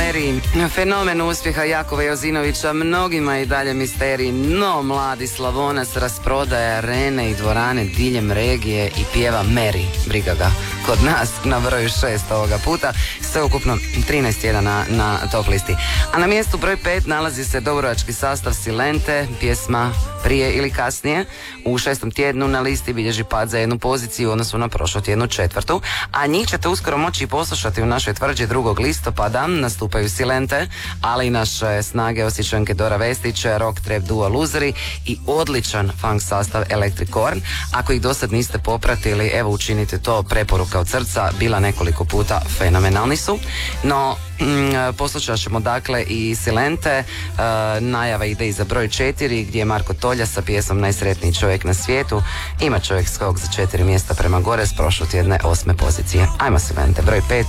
Mary, fenomen uspjeha Jakova Jozinovića, mnogima je i dalje misterij, no mladi Slavonac rasprodaje arene i dvorane diljem regije i pjeva Mary, briga ga. Kod nas na broju 6 ovoga puta, sve ukupno 13 tjedana na top listi. A na mjestu broj 5 nalazi se dubrovački sastav Silente, pjesma Prije ili kasnije. U 6. tjednu na listi bilježi pad za jednu poziciju u odnosu na prošlu tjednu 4. A njih ćete uskoro moći poslušati u našoj tvrđi 2. listopada. Nastupaju Silente, ali i naše snage osjećanke Dora Vestić, rock trap duo Luzeri i odličan funk sastav Electric Corn. Ako ih dosad niste popratili, evo učinite to, preporuka od srca, bila nekoliko puta, fenomenalni su. No, poslušat ćemo dakle i Silente, najava ide i za broj 4 gdje je Marko Tolja sa pjesmom Najsretniji čovjek na svijetu. Ima čovjek skok za 4 mjesta prema gore s prošlotjedne 8. pozicije. Ajmo Silente, broj 5.